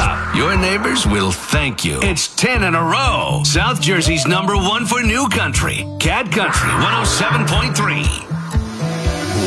up. Your neighbors will thank you. It's 10 in a row. South Jersey's #1 for new country. Cat Country 107.3.